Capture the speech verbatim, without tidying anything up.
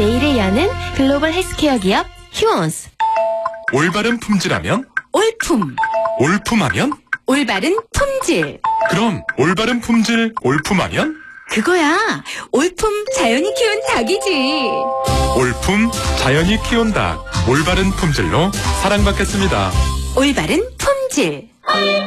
내일을 여는 글로벌 헬스케어 기업 휴온스. 올바른 품질하면 올품. 올품하면 올바른 품질. 그럼 올바른 품질 올품하면 그거야. 올품 자연이 키운 닭이지. 올품 자연이 키운 닭 올바른 품질로 사랑받겠습니다. 올바른 품질.